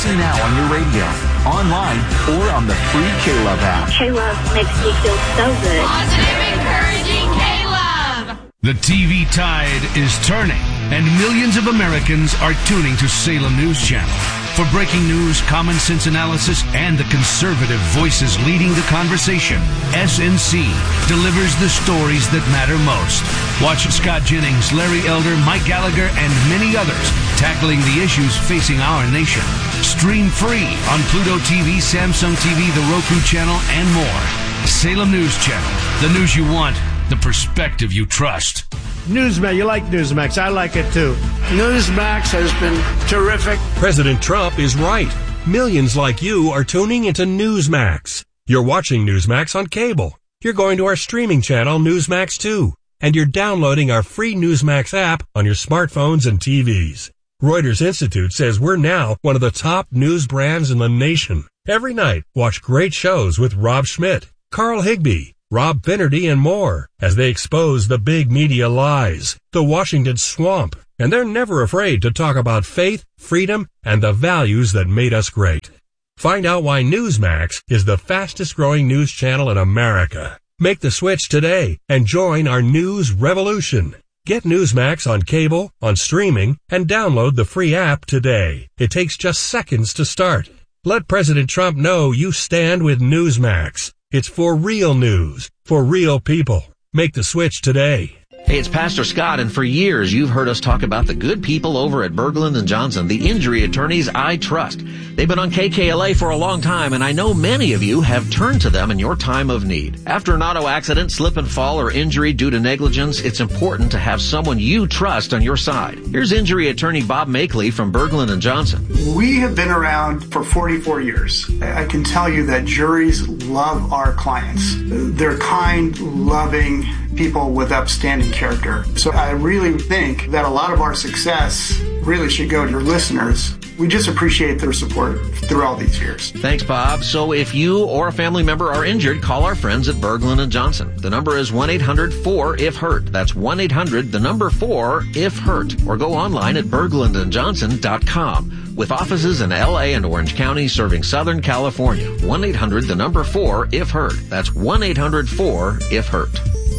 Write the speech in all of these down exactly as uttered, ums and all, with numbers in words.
Listen now on your radio, online, or on the free K-Love app. K-Love makes me feel so good. Positive, encouraging K-Love. The T V tide is turning, and millions of Americans are tuning to Salem News Channel. For breaking news, common sense analysis, and the conservative voices leading the conversation, S N C delivers the stories that matter most. Watch Scott Jennings, Larry Elder, Mike Gallagher, and many others tackling the issues facing our nation. Stream free on Pluto T V, Samsung T V, the Roku channel, and more. Salem News Channel, the news you want, the perspective you trust. Newsmax, you like Newsmax. I like it too. Newsmax has been terrific. President Trump is right. Millions like you are tuning into Newsmax. You're watching Newsmax on cable. You're going to our streaming channel, Newsmax two. And you're downloading our free Newsmax app on your smartphones and T Vs. Reuters Institute says we're now one of the top news brands in the nation. Every night, watch great shows with Rob Schmidt, Carl Higbie, Rob Finnerty, and more as they expose the big media lies, the Washington swamp, and they're never afraid to talk about faith, freedom, and the values that made us great. Find out why Newsmax is the fastest growing news channel in America. Make the switch today and join our news revolution. Get Newsmax on cable, on streaming, and download the free app today. It takes just seconds to start. Let President Trump know you stand with Newsmax. It's for real news, for real people. Make the switch today. Hey, it's Pastor Scott, and for years you've heard us talk about the good people over at Berglund and Johnson, the injury attorneys I trust. They've been on K K L A for a long time, and I know many of you have turned to them in your time of need. After an auto accident, slip and fall, or injury due to negligence, it's important to have someone you trust on your side. Here's injury attorney Bob Makeley from Berglund and Johnson. We have been around for forty-four years. I can tell you that juries love our clients. They're kind, loving people with upstanding character. So I really think that a lot of our success really should go to your listeners. We just appreciate their support through all these years. Thanks, Bob. So if you or a family member are injured, call our friends at Berglund and Johnson. The number is one eight hundred four if hurt. That's one eight hundred, the number four, if hurt. Or go online at berglund and johnson dot com. With offices in L A and Orange County serving Southern California. one eight hundred, the number four, if hurt. That's one eight hundred four if hurt.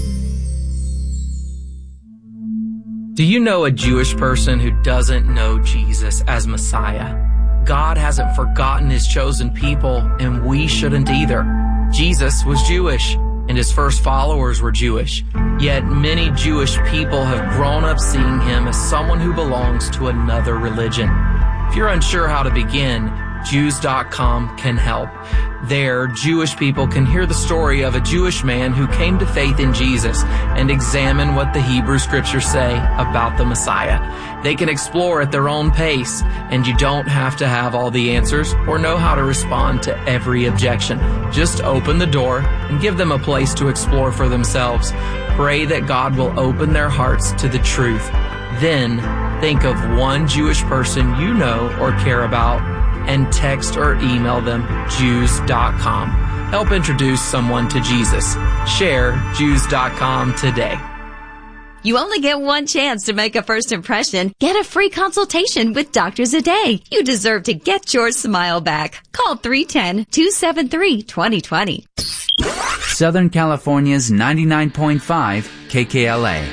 Do you know a Jewish person who doesn't know Jesus as Messiah? God hasn't forgotten his chosen people, and we shouldn't either. Jesus was Jewish, and his first followers were Jewish. Yet many Jewish people have grown up seeing him as someone who belongs to another religion. If you're unsure how to begin, Jews dot com can help. There, Jewish people can hear the story of a Jewish man who came to faith in Jesus and examine what the Hebrew scriptures say about the Messiah. They can explore at their own pace, and you don't have to have all the answers or know how to respond to every objection. Just open the door and give them a place to explore for themselves. Pray that God will open their hearts to the truth. Then, think of one Jewish person you know or care about, and text or email them Jews dot com. Help introduce someone to Jesus. Share Jews dot com today. You only get one chance to make a first impression. Get a free consultation with Doctor Zade. You deserve to get your smile back. Call three one zero, two seven three, two zero two zero. Southern California's ninety-nine point five K K L A.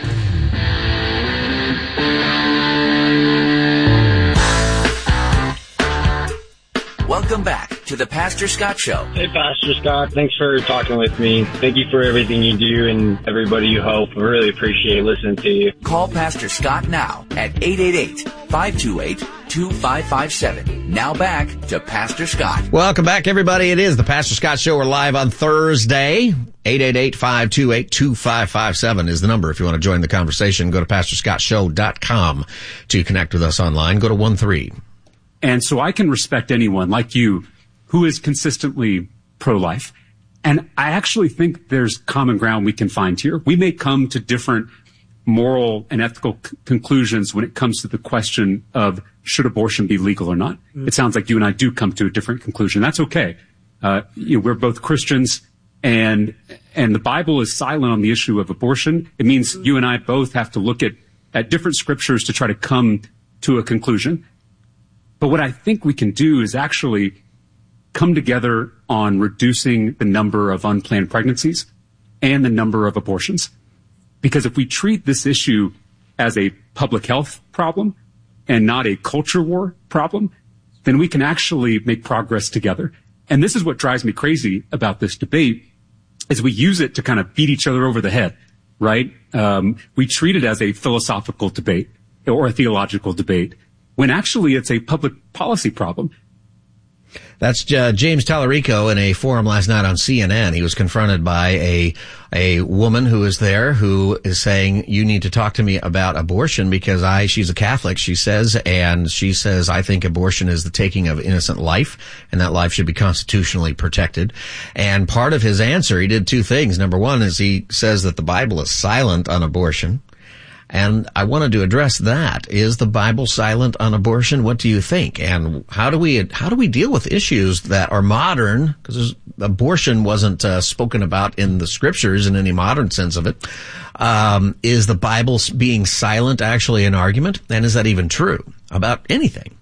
Welcome back to the Pastor Scott Show. Hey, Pastor Scott. Thanks for talking with me. Thank you for everything you do and everybody you help. I really appreciate listening to you. Call Pastor Scott now at eight eight eight, five two eight, two five five seven. Now back to Pastor Scott. Welcome back, everybody. It is the Pastor Scott Show. We're live on Thursday. eight eight eight, five two eight, two five five seven is the number if you want to join the conversation. Go to pastor scott show dot com to connect with us online. Go to one three. And so I can respect anyone like you who is consistently pro-life. And I actually think there's common ground we can find here. We may come to different moral and ethical c- conclusions when it comes to the question of should abortion be legal or not. Mm. It sounds like you and I do come to a different conclusion. That's okay. Uh, you know, we're both Christians, and and the Bible is silent on the issue of abortion. It means you and I both have to look at, at different scriptures to try to come to a conclusion. But what I think we can do is actually come together on reducing the number of unplanned pregnancies and the number of abortions. Because if we treat this issue as a public health problem and not a culture war problem, then we can actually make progress together. And this is what drives me crazy about this debate, is we use it to kind of beat each other over the head, right? Um, we treat it as a philosophical debate or a theological debate, when actually it's a public policy problem. That's uh, James Tallarico in a forum last night on C N N. He was confronted by a a woman who is there who is saying, you need to talk to me about abortion because I, she's a Catholic, she says, and she says, I think abortion is the taking of innocent life, and that life should be constitutionally protected. And part of his answer, he did two things. Number one is he says that the Bible is silent on abortion. And I wanted to address that. Is the Bible silent on abortion? What do you think? And how do we how do we deal with issues that are modern? Because abortion wasn't uh, spoken about in the scriptures in any modern sense of it. Um, is the Bible being silent actually an argument? And is that even true about anything?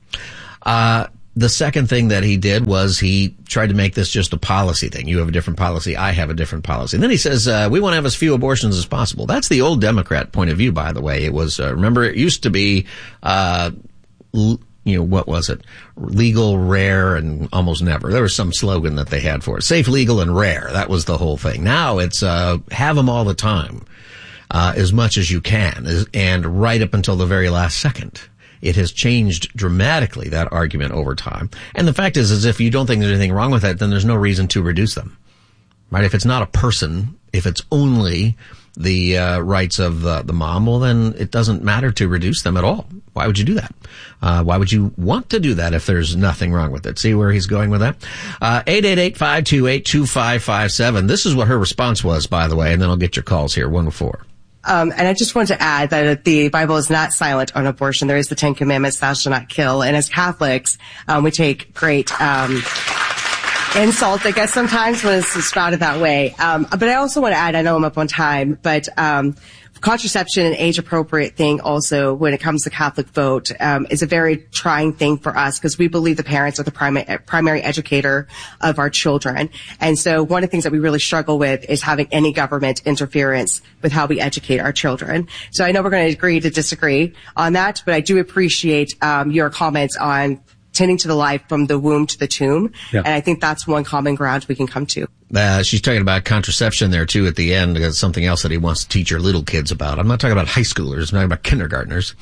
Uh, the second thing that he did was he tried to make this just a policy thing. You have a different policy. I have a different policy. And then he says, uh, we want to have as few abortions as possible. That's the old Democrat point of view, by the way. It was, uh, remember, it used to be, uh, l- you know, what was it? Legal, rare, and almost never. There was some slogan that they had for it. Safe, legal, and rare. That was the whole thing. Now it's, uh, have them all the time, uh, as much as you can, and right up until the very last second. It has changed dramatically, that argument, over time. And the fact is, is if you don't think there's anything wrong with that, then there's no reason to reduce them. Right? If it's not a person, if it's only the uh, rights of the, the mom, well, then it doesn't matter to reduce them at all. Why would you do that? Uh, why would you want to do that if there's nothing wrong with it? See where he's going with that? Uh, eight eight eight, five two eight, two five five seven. This is what her response was, by the way, and then I'll get your calls here, one to four. Um, and I just want to add that the Bible is not silent on abortion. There is the Ten Commandments, thou shalt not kill. And as Catholics, um, we take great um, insult, I guess, sometimes when it's spouted that way. Um, but I also want to add, I know I'm up on time, but um, contraception and age-appropriate thing also, when it comes to Catholic vote, um, is a very trying thing for us because we believe the parents are the primary, primary educator of our children. And so one of the things that we really struggle with is having any government interference with how we educate our children. So I know we're going to agree to disagree on that, but I do appreciate um, your comments on tending to the life from the womb to the tomb. Yeah. And I think that's one common ground we can come to. Uh, she's talking about contraception there, too, at the end. That's something else that he wants to teach her little kids about. I'm not talking about high schoolers. I'm talking about kindergartners.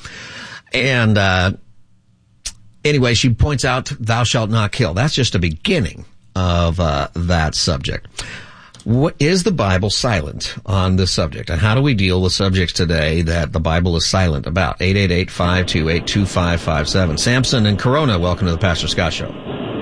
And uh anyway, she points out, thou shalt not kill. That's just a beginning of uh that subject. What, is the Bible silent on this subject? And how do we deal with subjects today that the Bible is silent about? eight eight eight, five two eight, two five five seven. Samson in Corona, welcome to the Pastor Scott Show.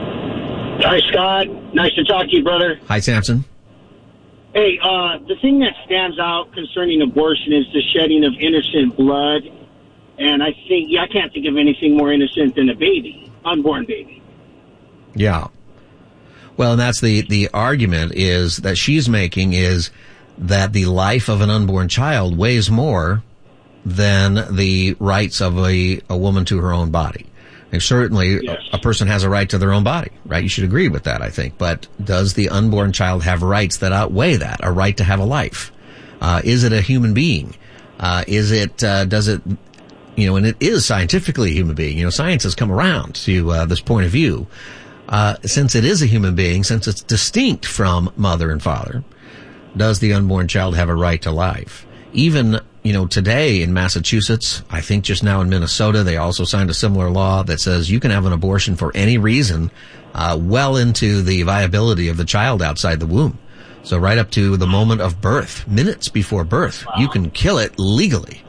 Hi, Scott. Nice to talk to you, brother. Hi, Samson. Hey, uh, the thing that stands out concerning abortion is the shedding of innocent blood. And I think, yeah, I can't think of anything more innocent than a baby, unborn baby. Yeah. Well, and that's the, the argument is that she's making is that the life of an unborn child weighs more than the rights of a, a woman to her own body. And certainly yes. a, a person has a right to their own body, right? You should agree with that, I think. But does the unborn child have rights that outweigh that? A right to have a life? Uh, is it a human being? Uh, is it, uh, does it, you know, and it is scientifically a human being. You know, science has come around to, uh, this point of view. Uh, since it is a human being, since it's distinct from mother and father, does the unborn child have a right to life? Even, you know, today in Massachusetts, I think just now in Minnesota, they also signed a similar law that says you can have an abortion for any reason, uh, well into the viability of the child outside the womb. So right up to the moment of birth, minutes before birth, wow. You can kill it legally.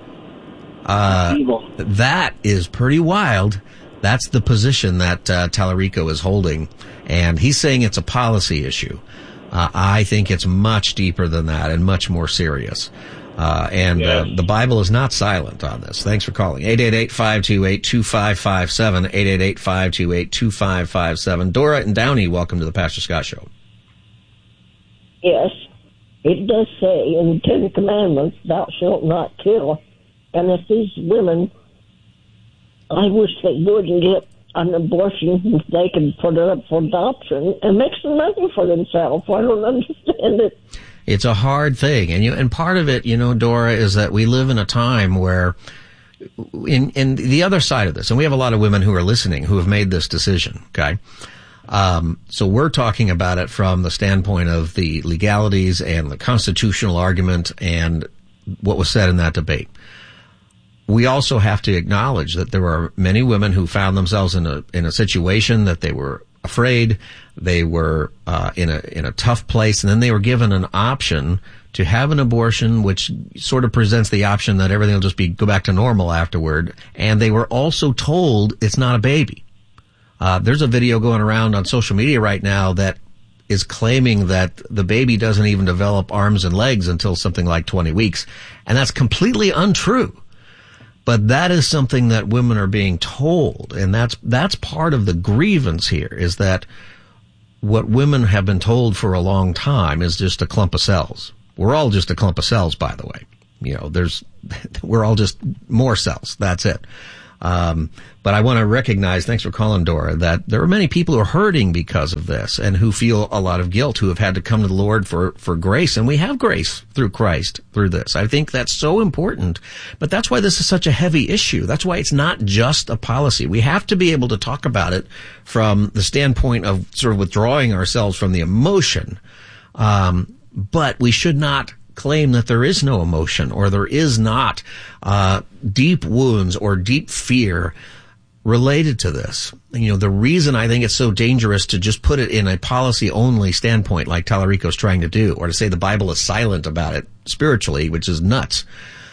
Uh, that is pretty wild. That's the position that uh, Tallarico is holding, and he's saying it's a policy issue. Uh, I think it's much deeper than that and much more serious. Uh, and yes. uh, the Bible is not silent on this. Thanks for calling. eight eight eight, five two eight, two five five seven, eight eight eight, five two eight, two five five seven. Dora in Downey, welcome to the Pastor Scott Show. Yes, it does say in the Ten Commandments, thou shalt not kill. And if these women, I wish they would get an abortion, they can put it up for adoption and make some money for themselves. I don't understand it. It's a hard thing. And you, and part of it, you know, Dora, is that we live in a time where in, in the other side of this, and we have a lot of women who are listening who have made this decision, okay? Um, so we're talking about it from the standpoint of the legalities and the constitutional argument and what was said in that debate. We also have to acknowledge that there are many women who found themselves in a in a situation that they were afraid, they were uh, in a in a tough place, and then they were given an option to have an abortion, which sort of presents the option that everything will just be go back to normal afterward. And they were also told it's not a baby. Uh, there's a video going around on social media right now that is claiming that the baby doesn't even develop arms and legs until something like twenty weeks, and that's completely untrue. But that is something that women are being told, and that's that's part of the grievance here, is that what women have been told for a long time is just a clump of cells. We're all just a clump of cells, by the way. You know, there's we're all just more cells. That's it. Um, but I want to recognize, thanks for calling, Dora, that there are many people who are hurting because of this and who feel a lot of guilt, who have had to come to the Lord for, for grace. And we have grace through Christ through this. I think that's so important. But that's why this is such a heavy issue. That's why it's not just a policy. We have to be able to talk about it from the standpoint of sort of withdrawing ourselves from the emotion. Um, but we should not claim that there is no emotion or there is not uh deep wounds or deep fear related to this. You know, the reason I think it's so dangerous to just put it in a policy-only standpoint like Tallarico's trying to do, or to say the Bible is silent about it spiritually, which is nuts.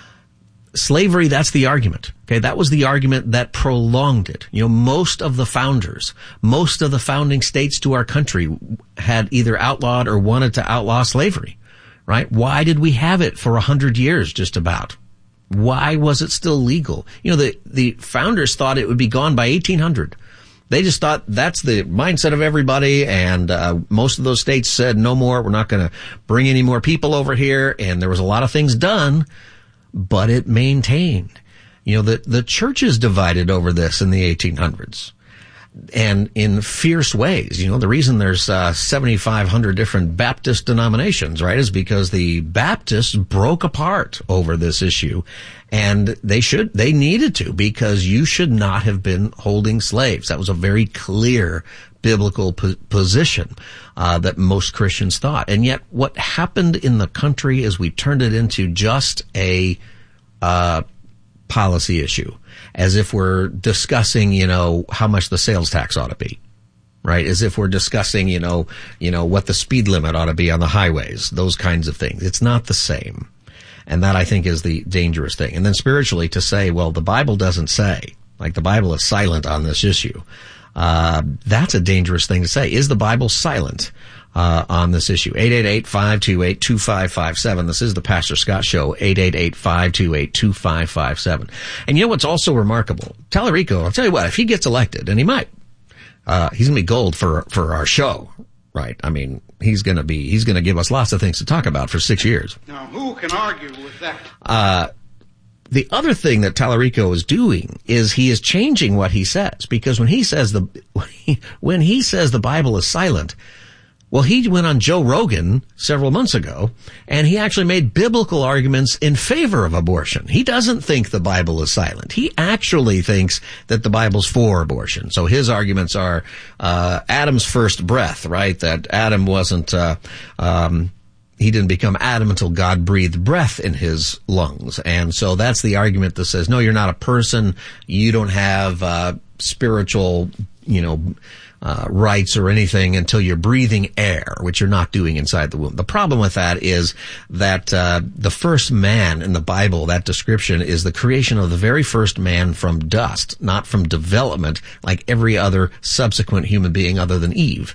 Slavery, that's the argument. Okay, that was the argument that prolonged it. You know, most of the founders, most of the founding states to our country had either outlawed or wanted to outlaw slavery. Right? Why did we have it for a hundred years, just about? Why was it still legal? You know, the, the founders thought it would be gone by eighteen hundred. They just thought that's the mindset of everybody, and uh, most of those states said, no more, we're not going to bring any more people over here, and there was a lot of things done, but it maintained. You know, the, the churches divided over this in the eighteen hundreds. And in fierce ways. You know, the reason there's uh, seventy-five hundred different Baptist denominations, right, is because the Baptists broke apart over this issue. And they should, they needed to, because you should not have been holding slaves. That was a very clear biblical po- position uh, that most Christians thought. And yet what happened in the country is we turned it into just a uh policy issue, as if we're discussing, you know, how much the sales tax ought to be, right? As if we're discussing, you know, you know, what the speed limit ought to be on the highways, those kinds of things. It's not the same. And that, I think, is the dangerous thing. And then spiritually, to say, well, the Bible doesn't say, like the Bible is silent on this issue, uh, that's a dangerous thing to say. Is the Bible silent Uh, on this issue? eight eight eight, five two eight, two five five seven. This is the Pastor Scott Show. eight eight eight, five two eight, two five five seven. And you know what's also remarkable? Tallarico, I'll tell you what, if he gets elected, and he might, uh, he's gonna be gold for, for our show, right? I mean, he's gonna be, he's gonna give us lots of things to talk about for six years. Now, who can argue with that? Uh, the other thing that Tallarico is doing is he is changing what he says, because when he says the, when he says the Bible is silent, well, he went on Joe Rogan several months ago, and he actually made biblical arguments in favor of abortion. He doesn't think the Bible is silent. He actually thinks that the Bible's for abortion. So his arguments are uh Adam's first breath, right? That Adam wasn't, uh um he didn't become Adam until God breathed breath in his lungs. And so that's the argument that says, no, you're not a person. You don't have uh spiritual, you know, Uh, rights or anything until you're breathing air, which you're not doing inside the womb. The problem with that is that uh, the first man in the Bible, that description, is the creation of the very first man from dust, not from development, like every other subsequent human being other than Eve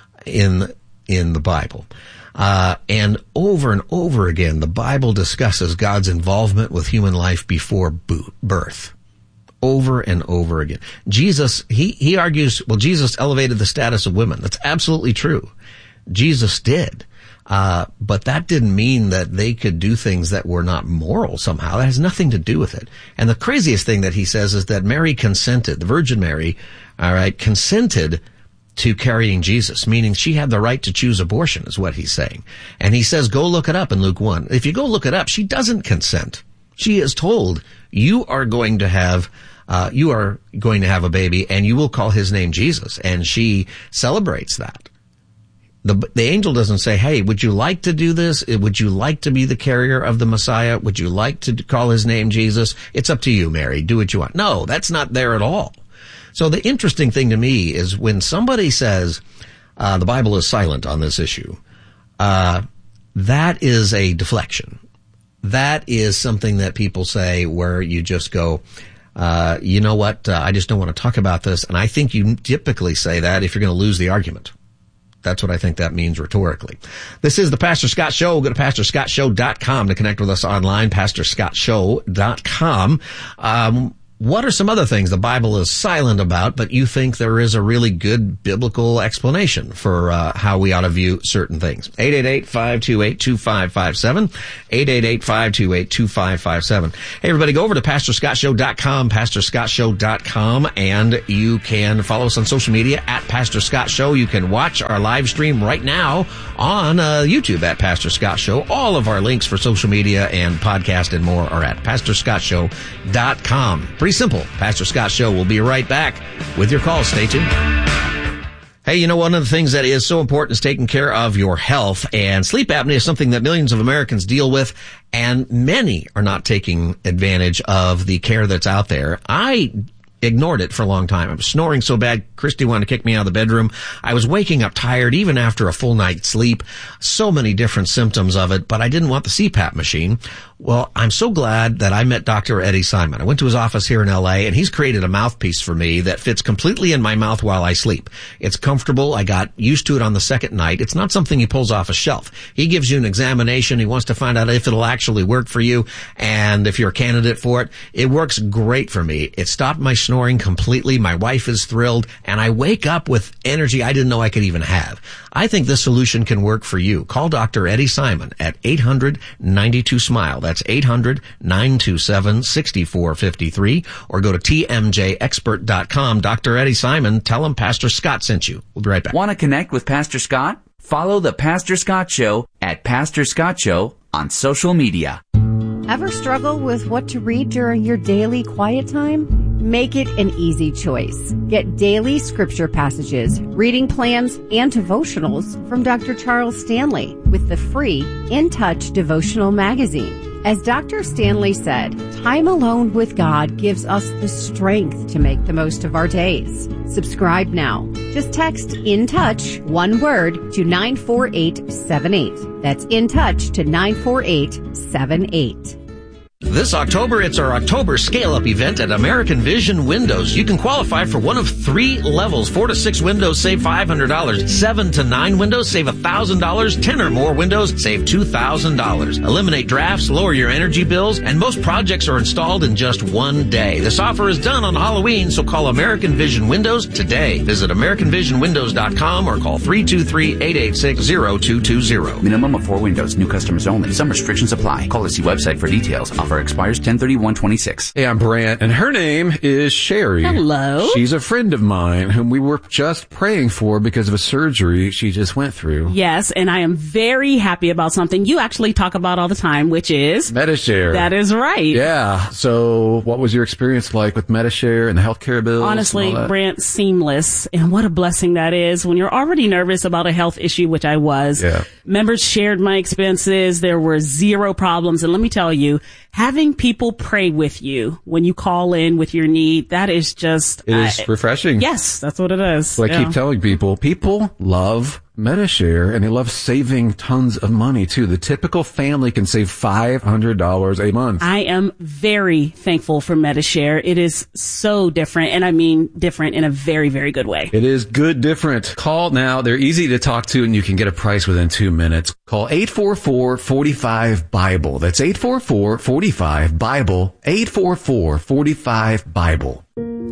in in the Bible. Uh, and over and over again, the Bible discusses God's involvement with human life before bo- birth. Over and over again. Jesus, he, he argues, well, Jesus elevated the status of women. That's absolutely true. Jesus did. Uh, but that didn't mean that they could do things that were not moral somehow. That has nothing to do with it. And the craziest thing that he says is that Mary consented, the Virgin Mary, all right, consented to carrying Jesus, meaning she had the right to choose abortion is what he's saying. And he says, go look it up in Luke one. If you go look it up, she doesn't consent. She is told, you are going to have Uh, you are going to have a baby and you will call his name Jesus. And she celebrates that. The, the angel doesn't say, hey, would you like to do this? Would you like to be the carrier of the Messiah? Would you like to call his name Jesus? It's up to you, Mary. Do what you want. No, that's not there at all. So the interesting thing to me is when somebody says, uh, the Bible is silent on this issue, uh, that is a deflection. That is something that people say where you just go, Uh, you know what? Uh, I just don't want to talk about this. And I think you typically say that if you're going to lose the argument. That's what I think that means rhetorically. This is the Pastor Scott Show. Go to pastor scott show dot com to connect with us online, pastor scott show dot com. Um, what are some other things the Bible is silent about, but you think there is a really good biblical explanation for uh, how we ought to view certain things? eight eight eight, five two eight, two five five seven. eight eight eight, five two eight, two five five seven. Hey, everybody, go over to pastor scott show dot com, pastor scott show dot com, and you can follow us on social media at Pastor Scott Show. You can watch our live stream right now on uh, YouTube at Pastor Scott Show. All of our links for social media and podcast and more are at pastor scott show dot com. Pretty simple. Pastor Scott Show. We'll be right back with your calls. Stay tuned. Hey, you know, one of the things that is so important is taking care of your health, and sleep apnea is something that millions of Americans deal with, and many are not taking advantage of the care that's out there. I ignored it for a long time. I was snoring so bad, Christy wanted to kick me out of the bedroom. I was waking up tired even after a full night's sleep. So many different symptoms of it, but I didn't want the C PAP machine. Well, I'm so glad that I met Doctor Eddie Simon. I went to his office here in L A, and he's created a mouthpiece for me that fits completely in my mouth while I sleep. It's comfortable. I got used to it on the second night. It's not something he pulls off a shelf. He gives you an examination. He wants to find out if it'll actually work for you and if you're a candidate for it. It works great for me. It stopped my snoring completely. My wife is thrilled, and I wake up with energy I didn't know I could even have. I think this solution can work for you. Call Doctor Eddie Simon at eight hundred, ninety-two, SMILE. That's eight hundred, nine two seven, six four five three, or go to T M J expert dot com. Doctor Eddie Simon, tell him Pastor Scott sent you. We'll be right back. Want to connect with Pastor Scott? Follow the Pastor Scott Show at Pastor Scott Show on social media. Ever struggle with what to read during your daily quiet time? Make it an easy choice. Get daily scripture passages, reading plans, and devotionals from Doctor Charles Stanley with the free In Touch devotional magazine. As Doctor Stanley said, time alone with God gives us the strength to make the most of our days. Subscribe now. Just text In Touch, one word, to nine four eight seven eight. That's In Touch to nine four eight seven eight. This October, it's our October Scale-Up event at American Vision Windows. You can qualify for one of three levels. Four to six windows, save five hundred dollars. Seven to nine windows, save one thousand dollars. Ten or more windows, save two thousand dollars. Eliminate drafts, lower your energy bills, and most projects are installed in just one day. This offer is done on Halloween, so call American Vision Windows today. Visit american vision windows dot com or call three two three, eight eight six, zero two two zero. Minimum of four windows. New customers only. Some restrictions apply. Call us the website for details. Offer expires ten thirty-one twenty-six. Hey, I'm Brant, and her name is Sherry. Hello. She's a friend of mine whom we were just praying for because of a surgery she just went through. Yes, and I am very happy about something you actually talk about all the time, which is Medi-Share. That is right. Yeah. So what was your experience like with Medi-Share and the healthcare bills? Honestly, Brant, seamless. And what a blessing that is when you're already nervous about a health issue, which I was. Yeah. Members shared my expenses. There were zero problems. And let me tell you, having people pray with you when you call in with your need, that is just... It is I, refreshing. Yes, that's what it is. So I yeah. keep telling people, people love Medi-Share, and they love saving tons of money, too. The typical family can save five hundred dollars a month. I am very thankful for Medi-Share. It is so different, and I mean different in a very, very good way. It is good different. Call now. They're easy to talk to, and you can get a price within two minutes. Call eight four four, four five, BIBLE. That's eight four four, four five, BIBLE. eight four four, four five, BIBLE.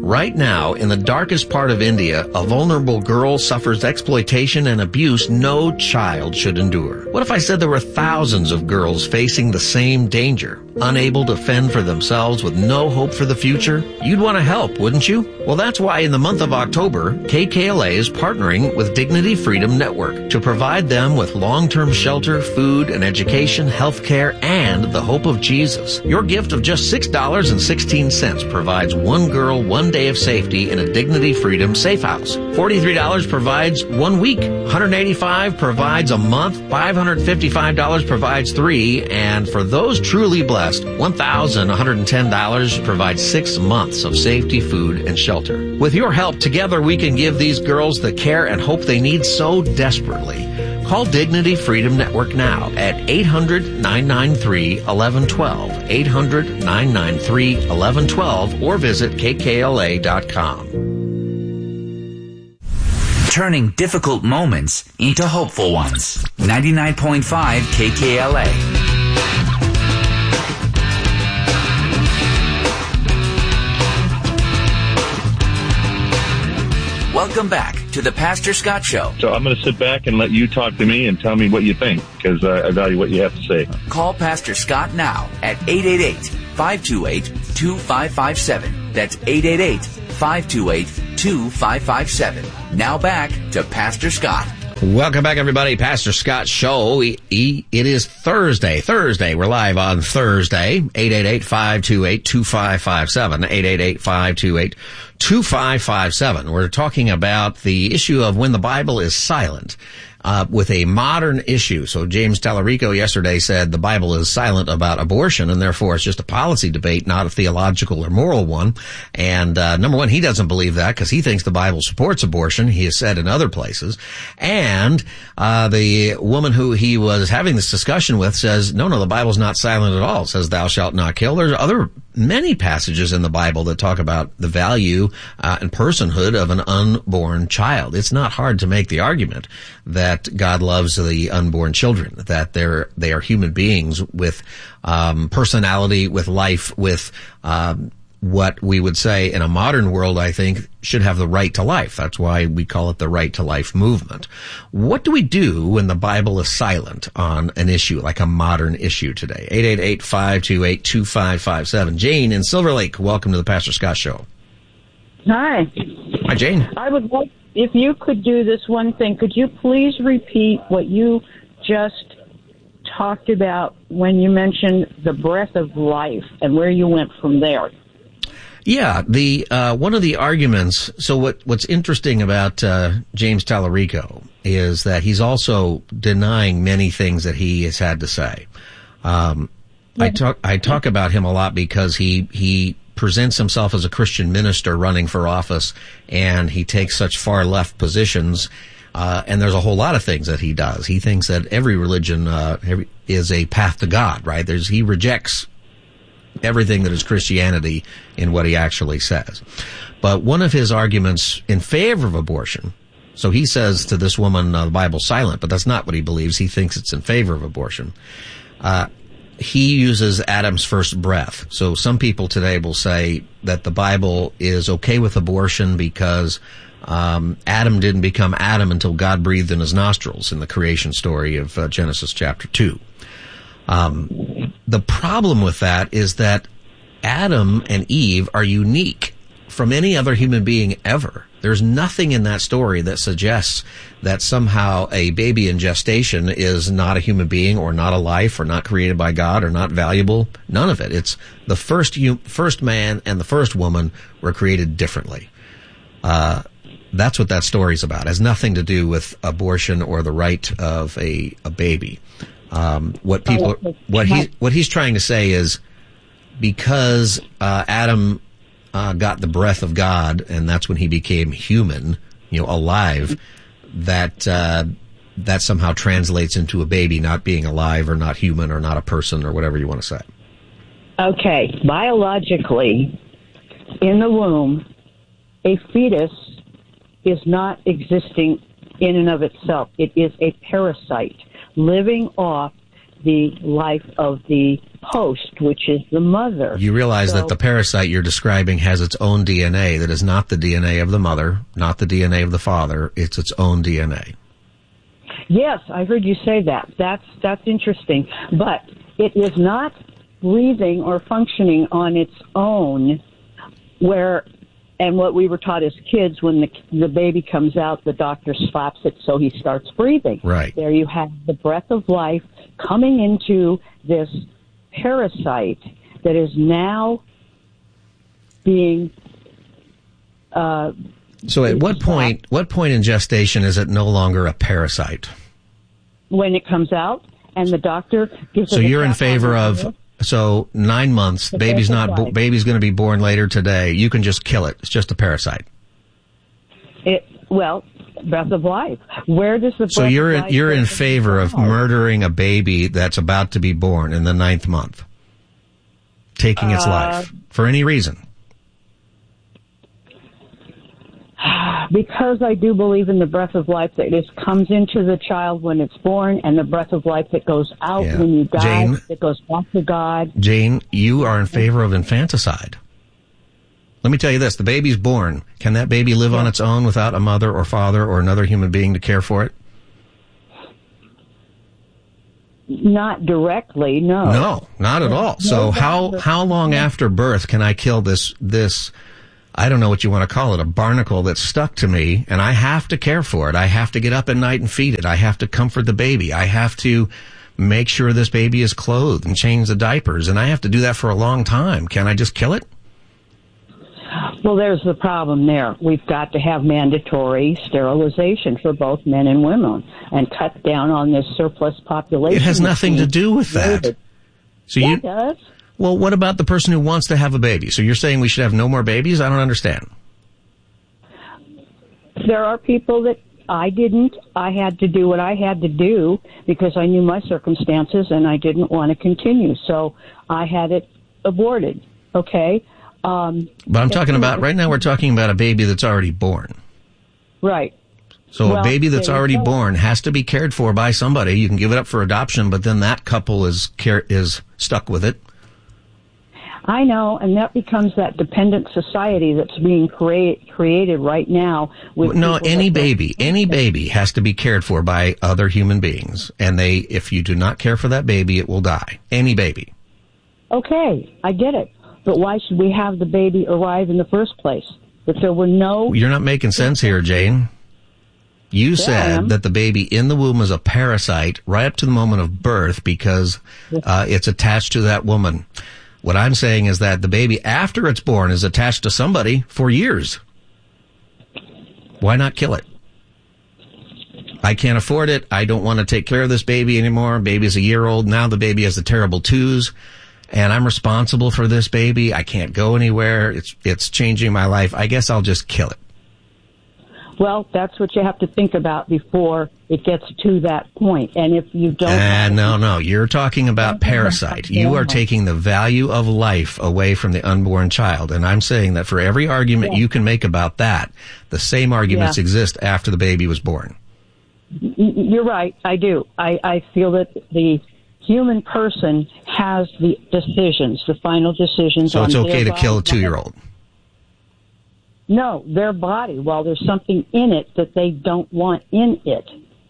Right now, in the darkest part of India, a vulnerable girl suffers exploitation and abuse no child should endure. What if I said there were thousands of girls facing the same danger, unable to fend for themselves with no hope for the future? You'd want to help, wouldn't you? Well, that's why in the month of October, K K L A is partnering with Dignity Freedom Network to provide them with long-term shelter, food, and education, health care, and the hope of Jesus. Your gift of just six dollars and sixteen cents provides one girl one day of safety in a Dignity Freedom safe house. forty-three dollars provides one week. one hundred eighty-five dollars provides a month. five hundred fifty-five dollars provides three. And for those truly blessed, one thousand one hundred ten dollars provides six months of safety, food, and shelter. With your help, together we can give these girls the care and hope they need so desperately. Call Dignity Freedom Network now at eight hundred nine nine three one one one two, eight hundred nine nine three one one one two, or visit K K L A dot com. Turning difficult moments into hopeful ones. ninety-nine point five K K L A. Welcome back to the Pastor Scott Show. So I'm going to sit back and let you talk to me and tell me what you think, because uh, I value what you have to say. Call Pastor Scott now at eight eight eight, five two eight, two five five seven. That's eight eight eight, five two eight, two five five seven. Now back to Pastor Scott. Welcome back, everybody. Pastor Scott Show. It is Thursday. Thursday. We're live on Thursday. eight eight eight, five two eight, two five five seven. eight eight eight, five two eight, two five five seven. We're talking about the issue of when the Bible is silent. Uh, with a modern issue. So James Tallarico yesterday said the Bible is silent about abortion, and therefore it's just a policy debate, not a theological or moral one. And uh, number one, he doesn't believe that because he thinks the Bible supports abortion. He has said in other places. And uh the woman who he was having this discussion with says, no, no, the Bible's not silent at all. It says, thou shalt not kill. There's other many passages in the Bible that talk about the value uh, and personhood of an unborn child. It's not hard to make the argument that God loves the unborn children, that they're they are human beings with um personality, with life, with um what we would say in a modern world, I think, should have the right to life. That's why we call it the right to life movement. What do we do when the Bible is silent on an issue, like a modern issue today? eight eight eight, five two eight, two five five seven. Jane in Silver Lake, welcome to the Pastor Scott Show. Hi. Hi, Jane. I would like, if you could do this one thing, could you please repeat what you just talked about when you mentioned the breath of life and where you went from there? Yeah, the uh one of the arguments, so what what's interesting about uh James Tallarico is that he's also denying many things that he has had to say. Um I talk I talk about him a lot because he he presents himself as a Christian minister running for office, and he takes such far left positions. Uh, and there's a whole lot of things that he does. He thinks that every religion uh every, is a path to God, right? There's he rejects everything that is Christianity in what he actually says. But one of his arguments in favor of abortion, so he says to this woman, uh, the Bible's silent, but that's not what he believes. He thinks it's in favor of abortion. Uh, he uses Adam's first breath. So some people today will say that the Bible is okay with abortion because um, Adam didn't become Adam until God breathed in his nostrils in the creation story of uh, Genesis chapter two. Um, the problem with that is that Adam and Eve are unique from any other human being ever. There's nothing in that story that suggests that somehow a baby in gestation is not a human being or not a life or not created by God or not valuable. None of it. It's the first hum- first man and the first woman were created differently. Uh, that's what that story's about. It has nothing to do with abortion or the right of a, a baby. Um, what people, what he, what he's trying to say is because, uh, Adam, uh, got the breath of God and that's when he became human, you know, alive, that, uh, that somehow translates into a baby not being alive or not human or not a person or whatever you want to say. Okay. Biologically, in the womb, a fetus is not existing in and of itself. It is a parasite living off the life of the host, which is the mother. You realize So- that the parasite you're describing has its own D N A that is not the D N A of the mother, not the D N A of the father. It's its own D N A. Yes, I heard you say that. That's that's interesting. But it is not breathing or functioning on its own where, and what we were taught as kids, when the, the baby comes out, the doctor slaps it so he starts breathing. Right. There you have the breath of life coming into this parasite that is now being uh, So at what point, what point in gestation is it no longer a parasite? when it comes out, and the doctor gives So it a you're in tap on favor the of, head. so nine months, The baby's breath of not, bo- life. baby's going to be born later today. You can just kill it. It's just a parasite. It, well, breath of life. Where does the breath So you're of in, life you're go in from favor the of child? murdering a baby that's about to be born in the ninth month, taking its Uh, life for any reason. Because I do believe in the breath of life that is comes into the child when it's born, and the breath of life that goes out Yeah. when you die, Jane? that goes back to God. Jane, you are in favor of infanticide. Let me tell you this, the baby's born. Can that baby live on its own without a mother or father or another human being to care for it? Not directly, no. No, not at all. So No, how doctor. how long after birth can I kill this this I don't know what you want to call it, a barnacle that's stuck to me, and I have to care for it. I have to get up at night and feed it. I have to comfort the baby. I have to make sure this baby is clothed and change the diapers, and I have to do that for a long time. Can I just kill it? Well, there's the problem there. We've got to have mandatory sterilization for both men and women and cut down on this surplus population. It has that's nothing to being do with that. created. So Yeah, you, it does. well, what about the person who wants to have a baby? So you're saying we should have no more babies? I don't understand. There are people that I didn't. I had to do what I had to do because I knew my circumstances and I didn't want to continue. So I had it aborted. Okay? Um, But I'm talking about, right now we're talking about a baby that's already born. right. So Well, a baby that's there you already go. born has to be cared for by somebody. You can give it up for adoption, but then that couple is care, is stuck with it. I know, and that becomes that dependent society that's being create, created right now. With No, people any that- baby, any baby has to be cared for by other human beings. And they, if you do not care for that baby, it will die. Any baby. Okay, I get it. But why should we have the baby arrive in the first place? If there were no... You're not making sense here, Jane. You I said am. that the baby in the womb is a parasite right up to the moment of birth because uh, it's attached to that woman. What I'm saying is that the baby after it's born is attached to somebody for years. Why not kill it? I can't afford it. I don't want to take care of this baby anymore. Baby's a year old. Now the baby has the terrible twos. And I'm responsible for this baby. I can't go anywhere. It's it's changing my life. I guess I'll just kill it. Well, that's what you have to think about before it gets to that point. And if you don't... Uh, no, no. You're talking about parasite. You are taking the value of life away from the unborn child. And I'm saying that for every argument Yeah. you can make about that, the same arguments Yeah. exist after the baby was born. Y- You're right. I do. I, I feel that the human person has the decisions, the final decisions. So on it's okay their to kill a body. two-year-old. No, their body, while there's something in it that they don't want in it.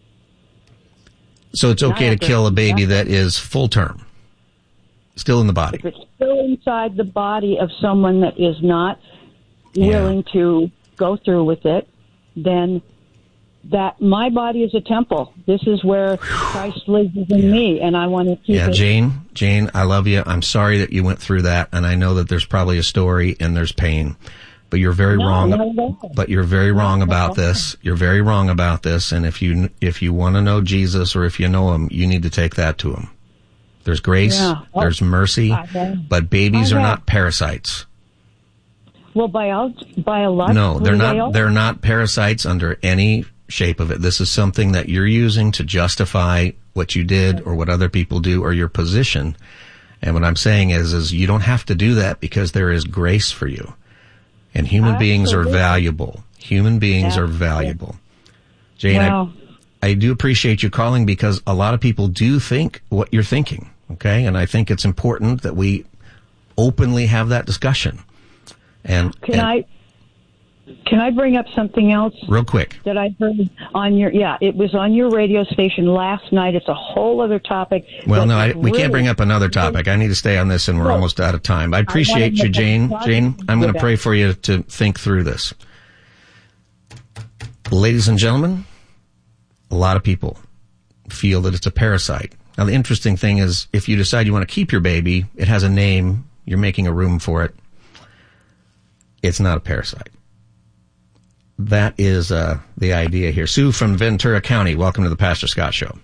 So it's okay Not to kill a after- baby that is full term, still in the body. If it's still inside the body of someone that is not willing to go through with it, then that my body is a temple. This is where Christ lives in me, and I want to keep Yeah, it. Jane, Jane, I love you. I'm sorry that you went through that, and I know that there's probably a story and there's pain, but you're very No, wrong. not at all. But you're very wrong Not at about all. this. You're very wrong about this, and if you if you want to know Jesus or if you know him, you need to take that to him. There's grace, Yeah. Oh, there's mercy, I have. but babies I are have. not parasites. Well, bio- biologically, No, they're they not. are. They're not parasites under any shape of it. This is something that you're using to justify what you did or what other people do or your position. And what I'm saying is, is you don't have to do that because there is grace for you. And human beings are Absolutely. valuable. Human beings are Absolutely. valuable. Jane, Well, I do appreciate you calling because a lot of people do think what you're thinking. Okay. And I think it's important that we openly have that discussion. And Can and, I, can I bring up something else? Real quick. That I heard on your, yeah, it was on your radio station last night. It's a whole other topic. Well, no, I, we really, can't bring up another topic. I need to stay on this, and we're Well, almost out of time. I appreciate I you, Jane. Jane, I'm going to Yeah. pray for you to think through this. Ladies and gentlemen, a lot of people feel that it's a parasite. Now, the interesting thing is, if you decide you want to keep your baby, it has a name, you're making a room for it. It's not a parasite. That is uh, the idea here. Sue from Ventura County, welcome to the Pastor Scott Show.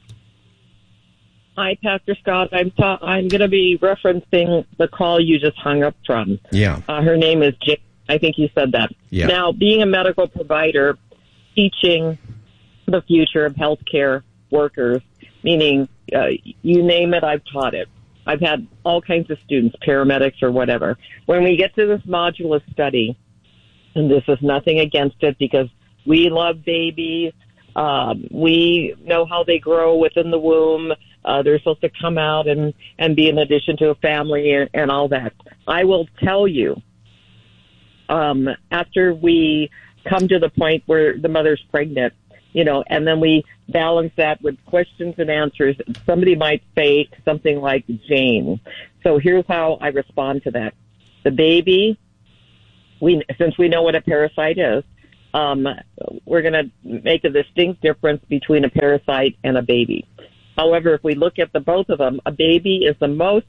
Hi, Pastor Scott. I'm ta- I'm going to be referencing the call you just hung up from. Yeah. Uh, her name is Jane. I think you said that. Yeah. Now, being a medical provider, teaching the future of healthcare workers, meaning uh, you name it, I've taught it. I've had all kinds of students, paramedics or whatever. When we get to this modulus study, and this is nothing against it because we love babies, um, we know how they grow within the womb. Uh, they're supposed to come out and, and be an addition to a family and, and all that. I will tell you, um, after we come to the point where the mother's pregnant, you know, and then we balance that with questions and answers, somebody might say something like Jane. So here's how I respond to that. The baby, we since we know what a parasite is, um, we're going to make a distinct difference between a parasite and a baby. However, if we look at the both of them, a baby is the most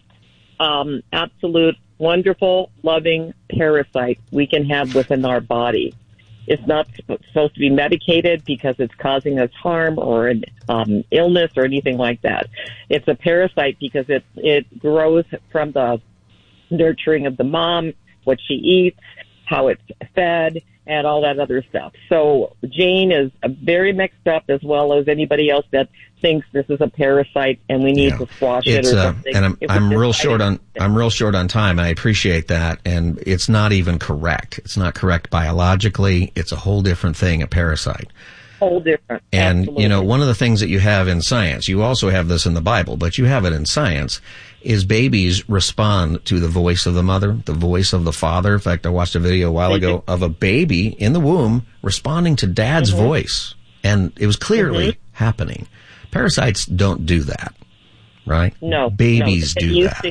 um, absolute, wonderful, loving parasite we can have within our body. It's not supposed to be medicated because it's causing us harm or an um, illness or anything like that. It's a parasite because it it grows from the nurturing of the mom, what she eats, how it's fed, and all that other stuff. So Jane is very mixed up, as well as anybody else that thinks this is a parasite and we need yeah. to squash it's, it or uh, something. And I'm, If I'm we real decide short on it- I'm real short on time. I appreciate that, and it's not even correct. It's not correct biologically. It's a whole different thing. A parasite. Whole different. And, Absolutely. you know, one of the things that you have in science, you also have this in the Bible, but you have it in science, is babies respond to the voice of the mother, the voice of the father. In fact, I watched a video a while ago of a baby in the womb responding to dad's Mm-hmm. voice. And it was clearly Mm-hmm. happening. Parasites don't do that, right? No. Babies no. do You that. see-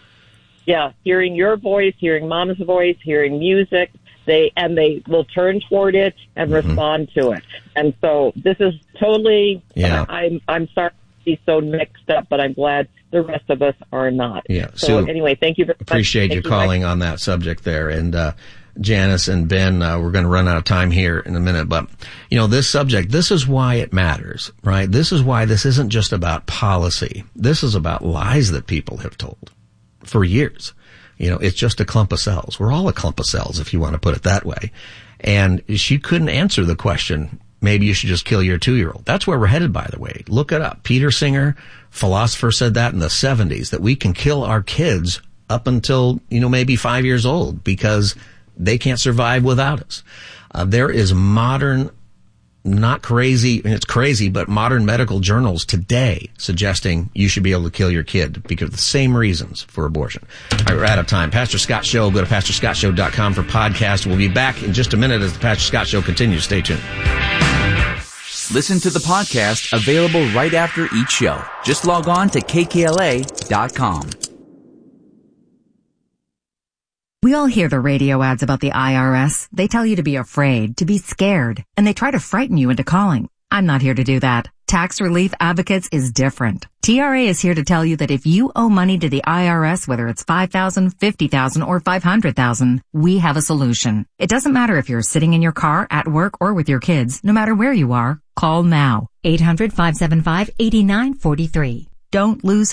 yeah, hearing your voice, hearing mom's voice, hearing music, they and they will turn toward it and Mm-hmm. respond to it. And so this is totally. Yeah. I'm I'm sorry to be so mixed up, but I'm glad the rest of us are not. Yeah. So, So anyway, thank you very much. Appreciate you Thank calling on that subject there. And, uh, Janice and Ben, uh, we're going to run out of time here in a minute, but, you know, this subject, this is why it matters, right? This is why this isn't just about policy. This is about lies that people have told for years. You know, it's just a clump of cells. We're all a clump of cells, if you want to put it that way. And she couldn't answer the question, maybe you should just kill your two-year-old. That's where we're headed, by the way. Look it up. Peter Singer, philosopher, said that in the seventies, that we can kill our kids up until, you know, maybe five years old because they can't survive without us. Uh, there is modern, not crazy, and it's crazy, but modern medical journals today suggesting you should be able to kill your kid because of the same reasons for abortion. All right, we're out of time. Pastor Scott Show. Go to pastor scott show dot com for podcast. We'll be back in just a minute as the Pastor Scott Show continues. Stay tuned. Listen to the podcast available right after each show. Just log on to K K L A dot com. We all hear the radio ads about the I R S. They tell you to be afraid, to be scared, and they try to frighten you into calling. I'm not here to do that. Tax Relief Advocates is different. T R A is here to tell you that if you owe money to the I R S, whether it's five thousand dollars, fifty thousand dollars, or five hundred thousand dollars, we have a solution. It doesn't matter if you're sitting in your car, at work, or with your kids. No matter where you are, call now. eight hundred, five seven five, eight nine four three. Don't lose hope.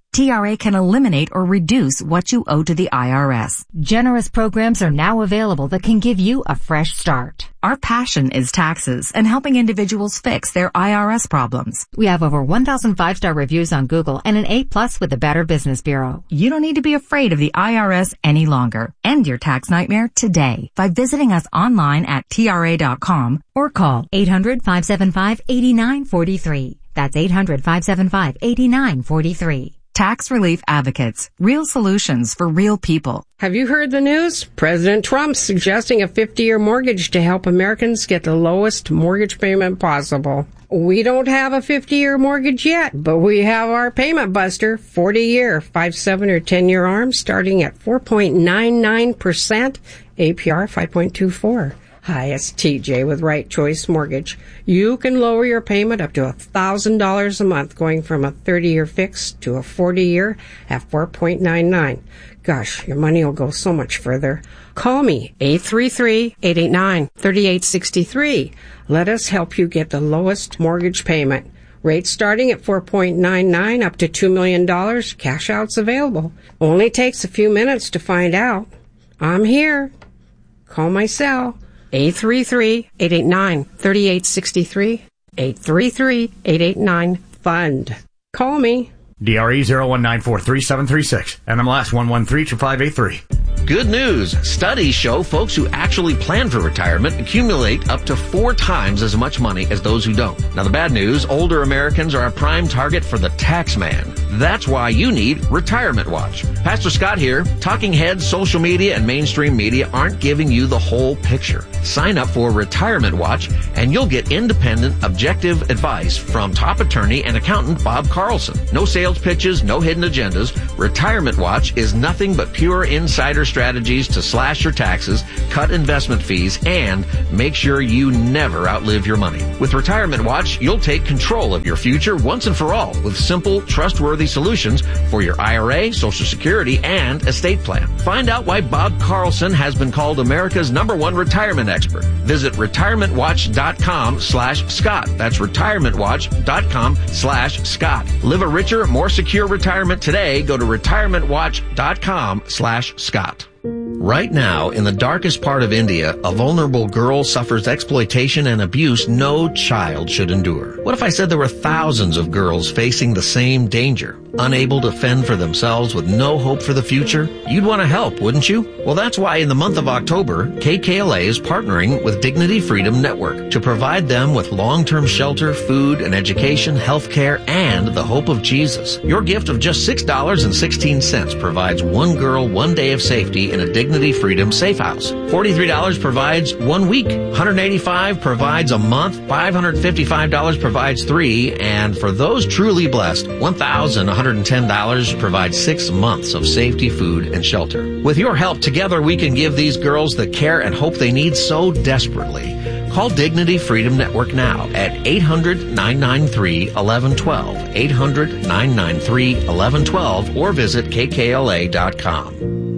T R A can eliminate or reduce what you owe to the I R S. Generous programs are now available that can give you a fresh start. Our passion is taxes and helping individuals fix their I R S problems. We have over one thousand five-star reviews on Google and an A plus with the Better Business Bureau. You don't need to be afraid of the I R S any longer. End your tax nightmare today by visiting us online at T R A dot com or call eight hundred, five seven five, eight nine four three. That's eight hundred, five seven five, eight nine four three. Tax Relief Advocates. Real solutions for real people. Have you heard the news? President Trump's suggesting a fifty-year mortgage to help Americans get the lowest mortgage payment possible. We don't have a fifty-year mortgage yet, but we have our payment buster, forty-year, five, seven, or ten-year ARM, starting at four point nine nine percent, A P R five point two four. Hi, it's T J with Right Choice Mortgage. You can lower your payment up to one thousand dollars a month, going from a thirty-year fix to a forty-year at four point nine nine. Gosh, your money will go so much further. Call me, eight three three, eight eight nine, three eight six three. Let us help you get the lowest mortgage payment. Rates starting at four point nine nine up to two million dollars. Cash out's available. Only takes a few minutes to find out. I'm here. Call my cell. eight three three, eight eight nine, three eight six three, eight three three, eight eight nine, FUND. Call me. D R E zero one nine four three seven three six. N M L S one one three two five eight three. Good news. Studies show folks who actually plan for retirement accumulate up to four times as much money as those who don't. Now, the bad news, older Americans are a prime target for the tax man. That's why you need Retirement Watch. Pastor Scott here. Talking heads, social media, and mainstream media aren't giving you the whole picture. Sign up for Retirement Watch, and you'll get independent, objective advice from top attorney and accountant Bob Carlson. No sales pitches, no hidden agendas. Retirement Watch is nothing but pure insider strategies to slash your taxes, cut investment fees, and make sure you never outlive your money. With Retirement Watch, you'll take control of your future once and for all with simple, trustworthy solutions for your I R A, Social Security, and estate plan. Find out why Bob Carlson has been called America's number one retirement expert. Visit retirementwatch.com slash Scott. That's retirementwatch.com slash Scott. Live a richer, more secure retirement today. Go to retirementwatch.com slash Scott. Right now, in the darkest part of India, a vulnerable girl suffers exploitation and abuse no child should endure. What if I said there were thousands of girls facing the same danger, unable to fend for themselves with no hope for the future? You'd want to help, wouldn't you? Well, that's why in the month of October, K K L A is partnering with Dignity Freedom Network to provide them with long-term shelter, food, and education, health care, and the hope of Jesus. Your gift of just six dollars and sixteen cents provides one girl one day of safety in a Dignity Freedom Safe House. forty-three dollars provides one week. one hundred eighty-five dollars provides a month. five hundred fifty-five dollars provides three. And for those truly blessed, one thousand one hundred ten dollars provides six months of safety, food, and shelter. With your help, together we can give these girls the care and hope they need so desperately. Call Dignity Freedom Network now at eight hundred, nine nine three, one one one two, eight hundred, nine nine three, one one one two, or visit K K L A dot com.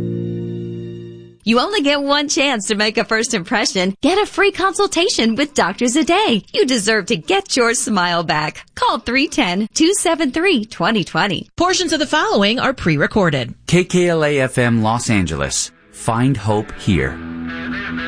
You only get one chance to make a first impression. Get a free consultation with Doctors A Day. You deserve to get your smile back. Call three one zero, two seven three, two zero two zero. Portions of the following are pre-recorded. K K L A F M Los Angeles. Find hope here.